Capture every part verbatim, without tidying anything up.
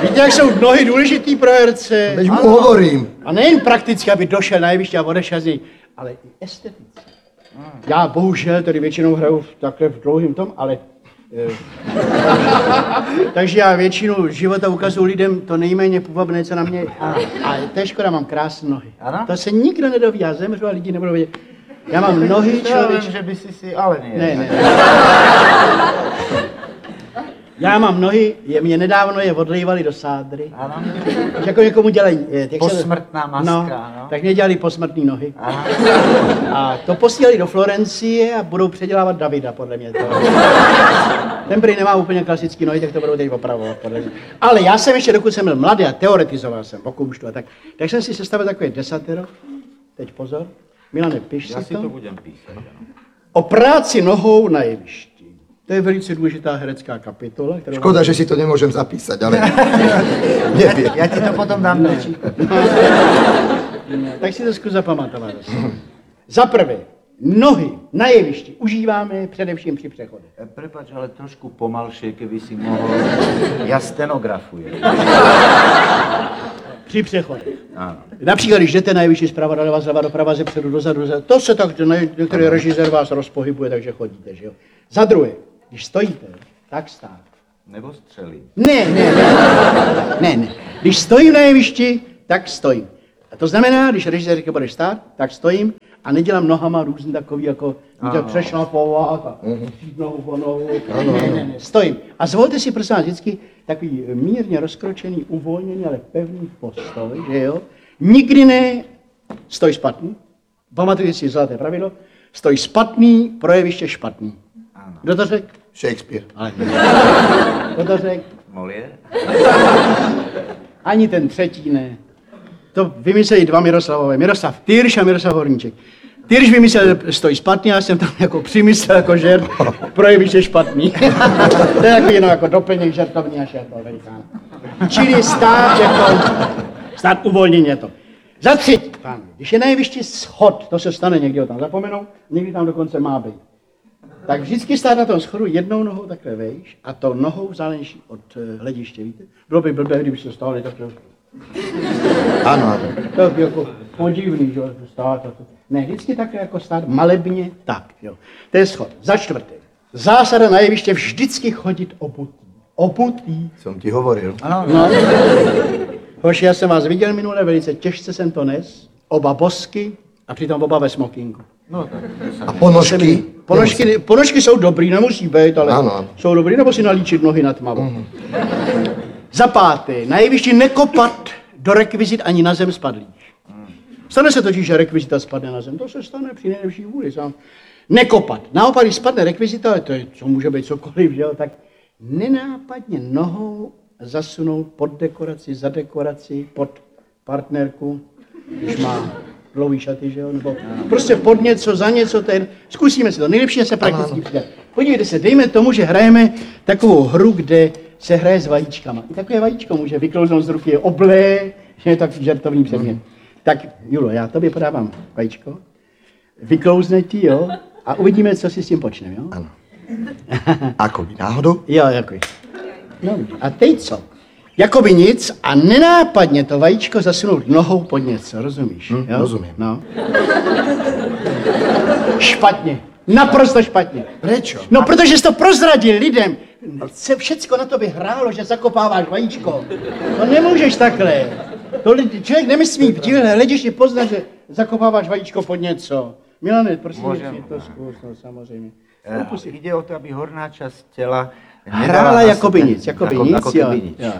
Víte, jak jsou nohy důležitý pro herce? Teď mu hovorím. A nejen prakticky, aby došel na jeviště a odešel z něj, ale i esteticky. Já bohužel tady většinou hraju takhle v dlouhým tom, ale... Takže já většinu života ukazuju lidem to nejméně půvabné, co na mě... A, a to je škoda, mám krásné nohy. Ano? To se nikdo nedoví, já zemřu a lidi nebudou vědět. Já mám nohy, člověk... že by si si ale ne. Ne, ne. Já mám nohy, je, mě nedávno je odlejvali do sádry. Ano. Jako někomu dělají... Jak posmrtná maska, no, no. Tak mě dělali posmrtný nohy. Aha. A to posílali do Florencie a budou předělávat Davida, podle mě. To. Ten prý nemá úplně klasický nohy, tak to budou teď opravovat, podle mě. Ale já jsem ještě, dokud jsem byl mladý a teoretizoval jsem o kumštu a tak, tak jsem si sestavil takový desatero. Teď pozor. Milane, piš Já si si to. to budem písat. O práci nohou na jevišti. To je velice důležitá herecká kapitola. Kterou Škoda, mám... že si to nemôžem zapísať, ale neviem. Já ti to potom dám do Tak si to zkus zapamatovat. Za prvé, nohy na jevišti užíváme především při přechodech. Prepač, ale trošku pomalšie, keby si mohl. Já stenografuji. Při přechodech. Ano. Například, když jdete na jevišti zprava doleva, zleva doprava, ze předu dozadu, dozadu, to se tak, některý režisér vás rozpohybuje, takže chodíte, že jo. Za druhé, když stojíte, tak stát. Nebo střelí. Ne, ne, ne, ne, ne. Když stojím na jevišti, tak stojím. A to znamená, když režisér říká, budeš stát, tak stojím a nedělám nohama různý takový, jako můžete přešlapovat a přijít nohu po nohu. Ne, ne, ne, stojím. A zvolte si, prosím vás, vždycky takový mírně rozkročený, uvolněný, ale pevný postoj, že jo. Nikdy ne stoj špatný. Pamatujte si zlaté pravidlo. Stoj špatný, pro jeviště špatný. Ano. Kdo to řekl? Shakespeare. Ale kdo to řekl? Molière? Ani ten třetí ne. To vymysleli dva Miroslavové. Miroslav Tyrš a Miroslav Horníček. Tyrš vymyslel, stojí špatný, já jsem tam jako přimyslel jako žert, pro jeviště špatný. To je jako jenom jako doplněk žertovní a šerto velikána. Čili stát jako, stát uvolněně to. Za třetí, pán, když je na jevišti schod, to se stane, někdy ho tam zapomenou, někdy tam dokonce má být. Tak vždycky stát na tom schodu jednou nohou takhle vejš a to nohou vzdálenější od hlediště, víte? Bylo by blbé, kdyby se stáli takhle. Áno, áno. To je jako podivný, že stát a to. Ne, vždycky takhle jako stát malebně tak, jo. To je schod. Za čtvrté. Zásada na jeviště vždycky chodit obutý. Obutý. Som ti hovoril. Ano, No. Hoši, já jsem vás viděl minule, velice těžce jsem to nes. Oba bosky a přitom oba ve smokingu. no tak. A ponožky? Ponožky, ponožky jsou dobrý, nemusí být, ale Ano, ano. jsou dobrý, nebo si nalíčit nohy na tmavo. Mm. Za páté, na jevišti nekopat do rekvizit ani na zem spadlých. Stane se totiž, že rekvizita spadne na zem, to se stane při nejlepší vůli sám. Nekopat. Naopak, když spadne rekvizita, ale to je, co může být cokoliv, že jo, tak nenápadně nohou zasunout pod dekoraci, za dekoraci, pod partnerku, když má dlouhý šaty, že jo, nebo prostě pod něco, za něco, ten, zkusíme si to, nejlepší je se prakticky přidat. Podívejte se, dejme tomu, že hrajeme takovou hru, kde se hraje s vajíčkama. I takové vajíčko může vyklouznout z ruky, je oblé, že je takový žertovný předmět. Tak, Julo, já tobě podávám vajíčko, vyklouzne ti, jo, a uvidíme, co si s tím počneme, jo? Áno. Ako by náhodou? Jo, jako. No, a teď co? Jakoby nic a nenápadně to vajíčko zasunout nohou pod něco, rozumíš? Hm, jo? rozumím. No. Špatně. Naprosto špatně. Prečo? No, protože jsi to prozradil lidem. Se všecko na tobě hrálo, že zakopáváš vajíčko. No nemůžeš takhle. To lidi, člověk nemyslí v díle hledišti poznat, že zakopáváš vajíčko pod něco. Milane, prosím, si to zkus, no, samozřejmě. Uh, ide o to, aby horná časť tela hrála jakoby nic, jakoby jako, nic, jako jo. nic. jo.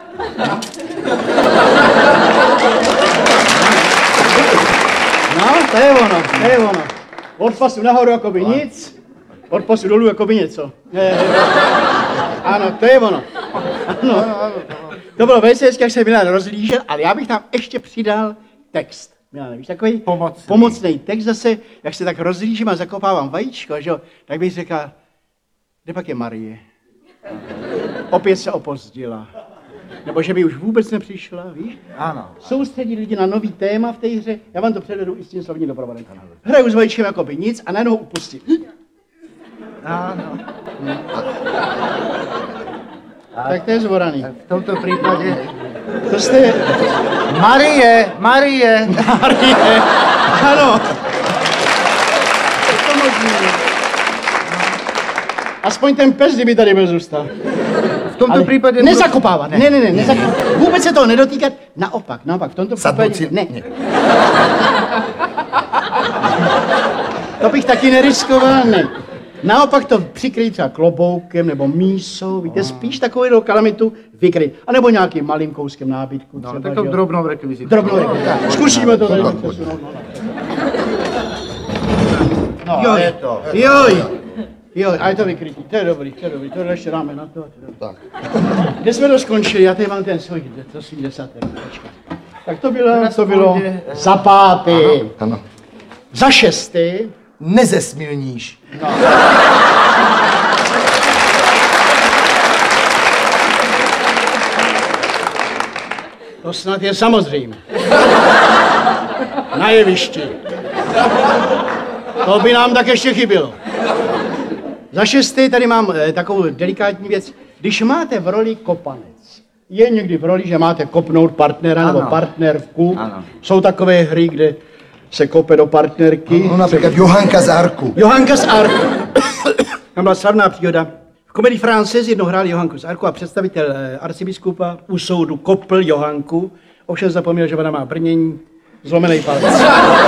No, to je ono, to je ono. Od pasu nahoru jakoby nic, od pasu dolů jakoby něco. Je, je, je. Ano, to je ono. Ano. To bylo velice hezky, jak se Milan rozlížel, ale já bych tam ještě přidal text. Milan, víš, takový pomocný. pomocný text zase, jak se tak rozlížím a zakopávám vajíčko, že? Tak bych řekl, kde pak je Marie? Opět se opozdila. Nebo že by už vůbec nepřišla, víš? Ano. Soustředí lidi na nový téma v té hře, já vám to předvedu i s tím slovním doprovodem. Hraju s vajíčkem jako by nic a najednou upustí. Ano. Tak to je zvoraný. V tomto prípade... To jste... Marie, Marie! Marie, ano. To možný. Aspoň ten pes, kdyby tady byl zůstal. V tomto Ale prípade... nezakopávat, ne, ne, ne, nezakopávat. Vůbec se toho nedotýkat, naopak, naopak, v tomto Sadnout případě, si- ne. To bych taky neriskoval, ne. Naopak to přikryt třeba kloboukem nebo mísou, víte, spíš takovou kalamitu vykryt. A nebo nějakým malým kouskem nábytku. No, třeba, takovou že jo. drobnou rekvizitu. Drobnou rekvizitu, tak. Zkusíme to tady. No, Jo, ale- je to. Joj, joj, a je to vykrytý, to je dobrý, to je dobrý, to ještě dáme na to. to je dobrý. Tak. Kde jsme to skončili? Já tady mám ten svůj, to svůj desátý. Tak to bylo, to bylo za pátý. Ano. Za šestý. Nezesmilníš. To snad je samozřejmé. Na jevišti. To by nám tak ještě chybělo. Za šestý tady mám eh, takovou delikátní věc. Když máte v roli kopanec, je někdy v roli, že máte kopnout partnera Ano. nebo partnerku. Ano. Jsou takové hry, kde se kope do partnerky. No například Johanka z Arku. Johanka z Arku. Tam byla slavná příhoda. V komedii Française jednou hráli Johanku z Arku a představitel eh, arcibiskupa u soudu kopl Johanku, ovšem zapomněl, že ona má brnění, zlomený palec.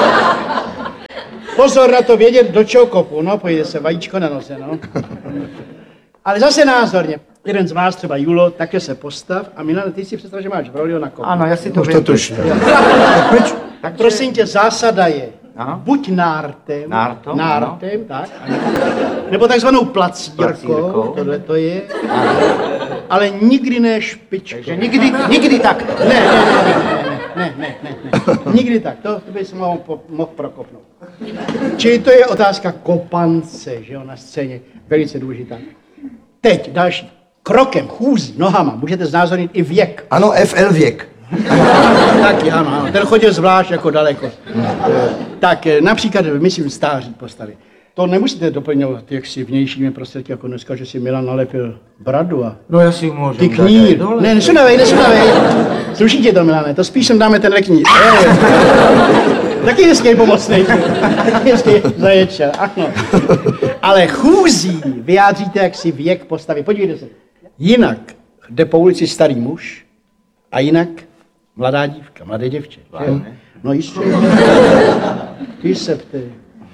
Pozor na to vědět, do čeho kopu, no, pojde se vajíčko na nose, no. Ale zase názorně, jeden z vás, třeba Julo, také se postav a Milane, ty si představ, že máš v roli na kopu. Áno, ja si to Už viem. to tuším. Tak proč? Tak prosím tě, zásada je, Ano. buď nártem, Nártom, nártem, tak, ano. Nebo takzvanou placírkou, Placírkou. tohle to je, ale nikdy ne špičkou. Takže nikdy, nikdy tak. Ne, ne, ne, ne, ne, ne, ne, ne, nikdy tak, to, to bys mohl, po- mohl prokopnout. Čili to je otázka kopance, že jo, na scéně, velice důležitá. Teď další, krokem, chůzí, nohama, můžete znázornit i věk. Ano, F L věk. Taky, ano, ano, ten chodil zvlášť jako daleko. Tak eh, například, myslím, stáří postavy. To nemusíte doplňovat jaksi vnějšími prostředky, jako dneska, že si Milan nalepil bradu a No ja si ju môžem ty dať aj knír. dole. Ne, nesundavej, nesundavej. Sluší tě to, Milane, to spíš sem dáme ten leknír. Taky hezký pomocný. Taky hezký zaječel, ano. Ale chůzí vyjádříte jaksi věk postavy. Podívejte se. Jinak jde po ulici starý muž a jinak mladá dívka, mladé děvče. že jo? No jistě. Ty se ptej.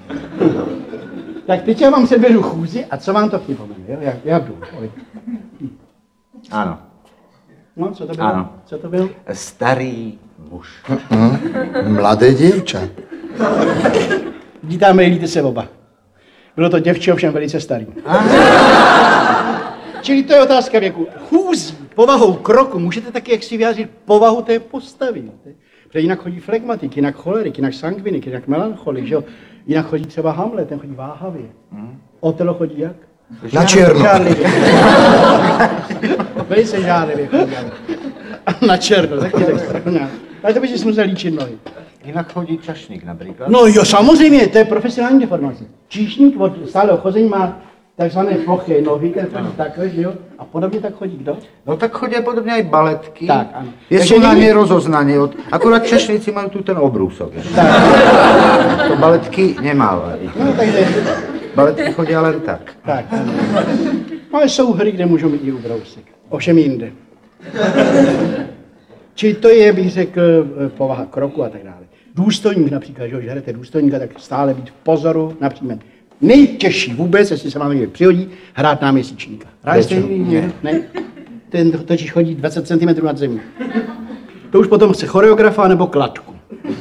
Tak teď já vám předvedu chůzi a co vám to připomene, jo? Jak, jak jdu? Áno. No, co to bylo? Ano. Co to bylo? Starý muž. Mladé děvče. Vidíte, a mylíte se oba. Bylo to děvče, ovšem velice starý. Čili to je otázka věku. Chůzí, povahou kroku, můžete taky jak si vyjádřit povahu té postavy. víte? Protože jinak chodí flegmatik, jinak cholerik, jinak sangvinik, jinak melancholik, že jo? Jinak chodí třeba Hamlet, ten chodí váhavě. Otelo chodí jak? Na černo. Žárlivě. Velice žárlivě chodí. ale. A na černo, taky tak správně. Ale to by si musel líčit nohy. Inak chodí čašník napríklad. No jo, samozřejmě, to je profesionální deformace. Číšník od stáleho chození má takzvané ploché nohy, ten chodí takhle, že jo? A podobně tak chodí kdo? No tak chodia podobne aj baletky. Tak, áno. Je Takže sú na nie- ne rozoznanie. Od... Akurát čašníci majú tu ten obrúsok. Tak, To baletky nemávajú. no takže, Baletky chodia len tak. tak. ano. Ale jsou hry, kde můžou mít i ubrousek. Ovšem jinde. Čili to je, bych řekl, povaha kroku a tak dále. Důstojník například, že jo, že hrajete důstojníka, tak stále být v pozoru, například. Nejtěžší vůbec, jestli se vám někdy přihodí, hrát náměsíčníka. Hráli jste někdy? Ne. Ten totiž chodí dvacet centimetrů nad zemí. To už potom chce choreografa nebo kladku.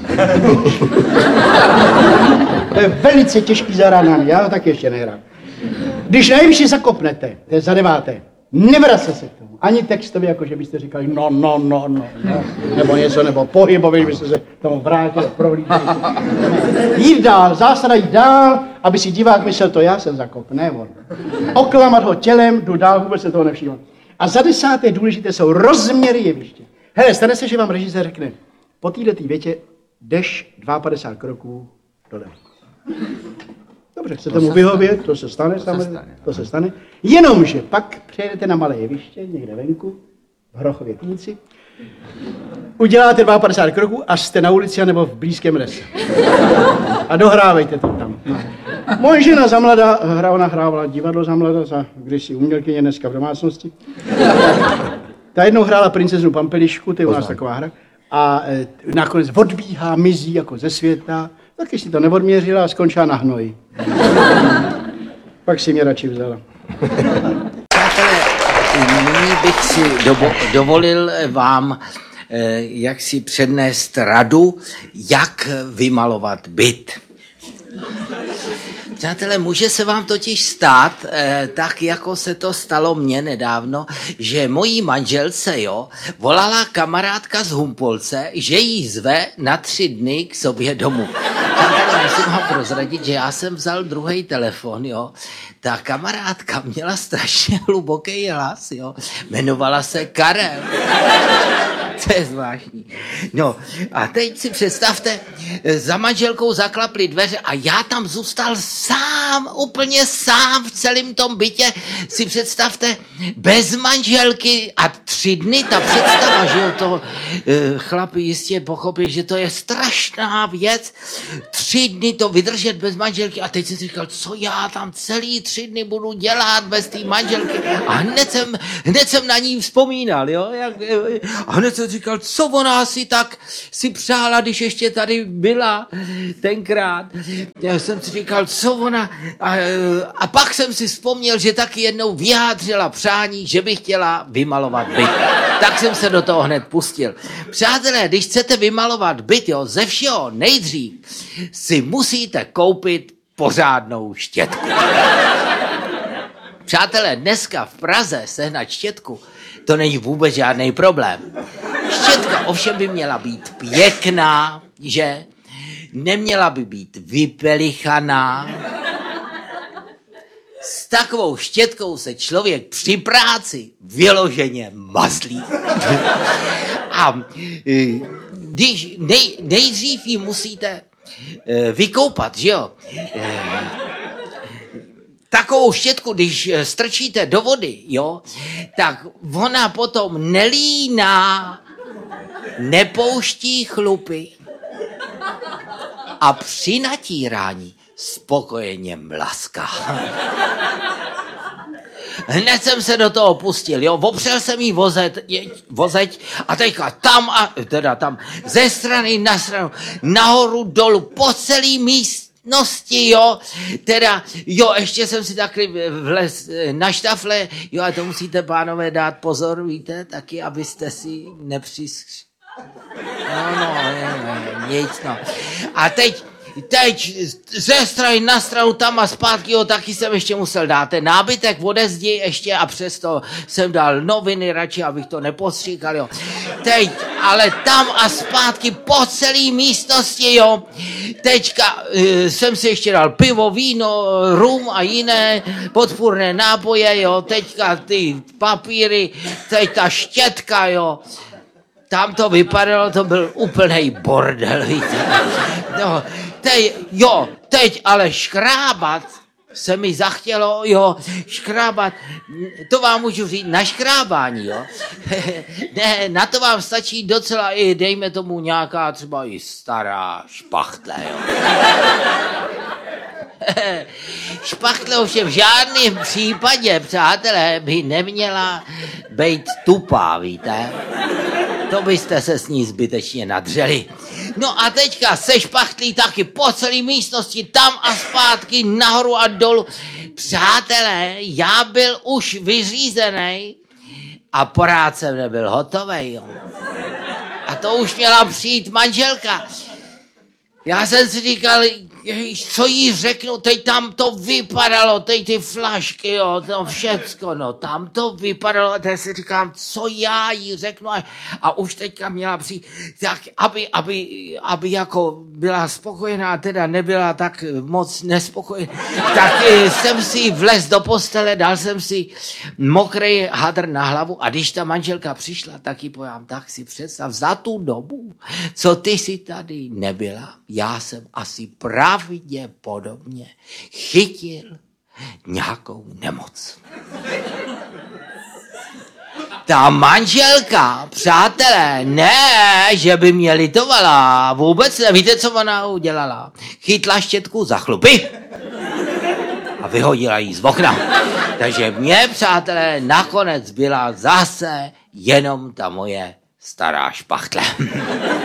To je velice těžký zahrání, já ho taky ještě nehrám. Když nejvyšší zakopnete, to je za deváté, nevrace se k tomu. Ani textově, jako že byste říkali no, no, no, no, no. Nebo něco, nebo pohybově, byste se k tomu vrátili, prohlídli. Jít dál, zásada jít dál, aby si divák myslel, to já jsem zakop, ne on. Oklamat ho tělem, jdu dál, vůbec se toho nevšímám. A za desáté důležité jsou rozměry jeviště. Hele, stane se, že vám režisér řekne, po této větě jdeš padesát dva kroků doleva. Dobře. Dobře, chcete mu vyhovět, to se stane, To se samozřejmě, stane. to se stane. Jenomže pak přejedete na malé jeviště, někde venku, v Hrochově Pínici, uděláte padesát dva kroků a jste na ulici nebo v blízkém lese. A dohrávejte to tam. Moje žena za mladá, hra, ona hrávala divadlo za mladá, za kdysi umělkyně, dneska v domácnosti. Ta jednou hrála princeznu Pampelišku, to je u nás taková hra. A e, nakonec odbíhá, mizí jako ze světa. Taky si to neodměřila a skončila na hnoji. Pak si mě radši vzala. Přátelé, nyní bych si dobo- dovolil vám eh, jak si přednést radu, jak vymalovat byt. Přátelé, může se vám totiž stát, eh, tak jako se to stalo mně nedávno, že mojí manželce, jo, volala kamarádka z Humpolce, že jí zve na tři dny k sobě domů. Přátelé, musím vám prozradit, že já jsem vzal druhý telefon, jo. Ta kamarádka měla strašně hluboký hlas, jo. Jmenovala se Karel. To je zvláštní. No a teď si představte, za manželkou zaklaply dveře a já tam zůstal sám, úplně sám v celém tom bytě. Si představte, bez manželky a tři dny ta představa, že jo, to eh, chlap jistě pochopil, že to je strašná věc. Tři dny to vydržet bez manželky a teď jsem si říkal, co já tam celý tři dny budu dělat bez té manželky. A hned jsem, hned jsem na ní vzpomínal, jo, jak, a hned jsem říkal, co ona si tak si přála, když ještě tady byla tenkrát. Já jsem si říkal, co ona... A, a pak jsem si vzpomněl, že taky jednou vyjádřila přání, že by chtěla vymalovat byt. Tak jsem se do toho hned pustil. Přátelé, když chcete vymalovat byt, jo, ze všeho nejdřív si musíte koupit pořádnou štětku. Přátelé, dneska v Praze sehnat štětku, to není vůbec žádný problém. Štětka ovšem by měla být pěkná, že? Neměla by být vypelichaná. S takovou štětkou se člověk při práci vyloženě mazlí. A když nej, nejdřív ji musíte vykoupat, že jo? Takovou štětku, když strčíte do vody, jo, tak ona potom nelíná, nepouští chlupy a při natírání spokojeně mlaská. Hned jsem se do toho pustil, jo, opřel jsem jí vozet, vozeť a teďka tam a, teda tam, ze strany na stranu, nahoru, dolů, po celý míst, nosti, jo, teda, jo, ještě jsem si taky vlez na štafle, jo, a to musíte, pánové, dát pozor, víte, taky, abyste si nepřiskř... No, no, nic, no. A teď, teď ze strany na stranu tam a zpátky, jo, taky jsem ještě musel dát ten nábytek ode zdi ještě a přesto jsem dal noviny radši, abych to nepostříkal, jo. Teď, ale tam a zpátky po celé místnosti, jo. Teďka e, jsem si ještě dal pivo, víno, rum a jiné podpůrné nápoje, jo. Teďka ty papíry, teď ta štětka, jo. Tam to vypadalo, to byl úplnej bordel, víte. No, teď, jo, teď ale škrábat se mi zachtělo, jo, škrábat, to vám můžu říct, na škrábání, jo. Ne, na to vám stačí docela i, dejme tomu, nějaká třeba i stará špachtle, jo. Špachtle ovšem v žádném případě, přátelé, by neměla být tupá, víte. To byste se s ní zbytečně nadřeli. No a teďka se špachtlí taky po celé místnosti, tam a zpátky, nahoru a dolů. Přátelé, já byl už vyřízený a porád jsem nebyl hotovej, jo. A to už měla přijít manželka. Já jsem si říkal, co jí řeknu, teď tam to vypadalo, teď ty flašky, jo, to všecko, no, tam to vypadalo, a teď si říkám, co já jí řeknu, a, a už teďka měla přijít, tak aby, aby, aby jako byla spokojená, teda nebyla tak moc nespokojená, tak jsem si vlez do postele, dal jsem si mokrý hadr na hlavu a když ta manželka přišla, tak jí pojám, tak si představ, za tu dobu, co ty si tady nebyla, já jsem asi právě pravděpodobně chytil nějakou nemoc. Ta manželka, přátelé, ne, že by mě litovala, vůbec ne, víte, co ona udělala? Chytla štětku za chlupy a vyhodila jí z okna. Takže mě, přátelé, nakonec byla zase jenom ta moje stará špachtle.